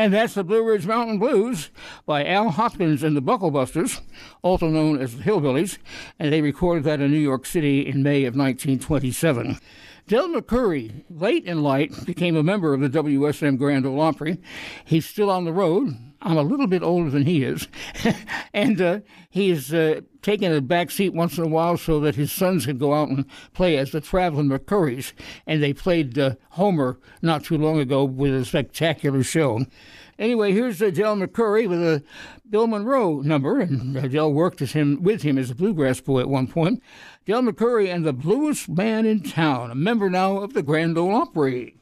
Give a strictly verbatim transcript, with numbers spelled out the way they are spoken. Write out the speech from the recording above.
And that's the Blue Ridge Mountain Blues by Al Hopkins and the Bucklebusters, also known as the Hillbillies, and they recorded that in New York City in May of nineteen twenty-seven. Del McCoury, late in life, became a member of the W S M Grand Ole Opry. He's still on the road. I'm a little bit older than he is. and uh, he's uh, taken a back seat once in a while so that his sons could go out and play as the Traveling McCourys. And they played uh, Homer not too long ago with a spectacular show. Anyway, here's uh, Del McCoury with a Bill Monroe number, and uh, Del worked as him, with him as a bluegrass boy at one point. Del McCoury and the Bluest Man in Town, a member now of the Grand Ole Opry.